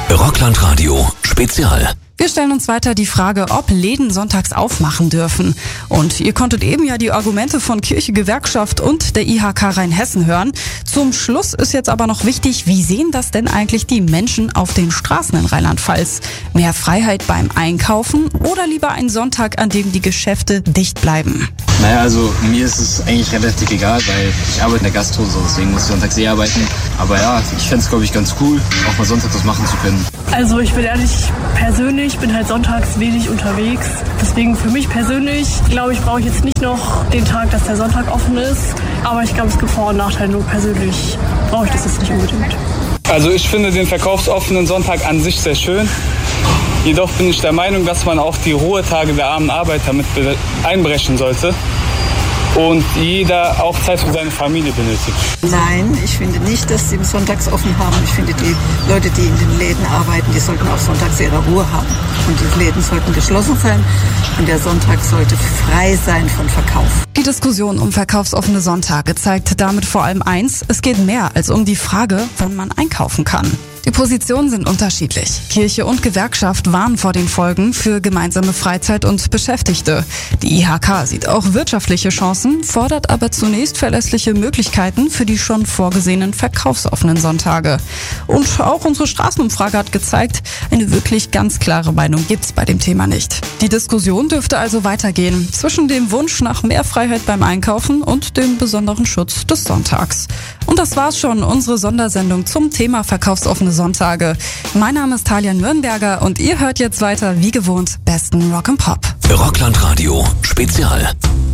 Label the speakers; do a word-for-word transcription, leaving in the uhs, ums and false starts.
Speaker 1: Rockland-Radio Spezial.
Speaker 2: Wir stellen uns weiter die Frage, ob Läden sonntags aufmachen dürfen. Und ihr konntet eben ja die Argumente von Kirche, Gewerkschaft und der I H K Rheinhessen hören. Zum Schluss ist jetzt aber noch wichtig, wie sehen das denn eigentlich die Menschen auf den Straßen in Rheinland-Pfalz? Mehr Freiheit beim Einkaufen oder lieber ein Sonntag, an dem die Geschäfte dicht bleiben?
Speaker 3: Naja, also mir ist es eigentlich relativ egal, weil ich arbeite in der Gastro, so, deswegen muss ich sonntags eh arbeiten. Aber ja, ich fände es, glaube ich, ganz cool, auch mal sonntags was machen zu können.
Speaker 4: Also ich bin ehrlich, persönlich bin halt sonntags wenig unterwegs. Deswegen für mich persönlich, glaube ich, brauche ich jetzt nicht noch den Tag, dass der Sonntag offen ist. Aber ich glaube, es gibt Vor- und Nachteile. Nur persönlich brauche ich das jetzt nicht unbedingt.
Speaker 5: Also ich finde den verkaufsoffenen Sonntag an sich sehr schön. Jedoch bin ich der Meinung, dass man auch die Ruhetage der armen Arbeiter mit einbrechen sollte und jeder auch Zeit für seine Familie benötigt.
Speaker 6: Nein, ich finde nicht, dass sie sonntags offen haben. Ich finde, die Leute, die in den Läden arbeiten, die sollten auch sonntags ihre Ruhe haben. Und die Läden sollten geschlossen sein und der Sonntag sollte frei sein von Verkauf.
Speaker 2: Die Diskussion um verkaufsoffene Sonntage zeigt damit vor allem eins: Es geht mehr als um die Frage, wann man einkaufen kann. Die Positionen sind unterschiedlich. Kirche und Gewerkschaft warnen vor den Folgen für gemeinsame Freizeit und Beschäftigte. Die I H K sieht auch wirtschaftliche Chancen, fordert aber zunächst verlässliche Möglichkeiten für die schon vorgesehenen verkaufsoffenen Sonntage. Und auch unsere Straßenumfrage hat gezeigt, eine wirklich ganz klare Meinung gibt's bei dem Thema nicht. Die Diskussion dürfte also weitergehen zwischen dem Wunsch nach mehr Freiheit beim Einkaufen und dem besonderen Schutz des Sonntags. Und das war's schon, unsere Sondersendung zum Thema verkaufsoffene Sonntage. Mein Name ist Talia Nürnberger und ihr hört jetzt weiter wie gewohnt besten Rock and Pop.
Speaker 1: Rockland-Radio Spezial.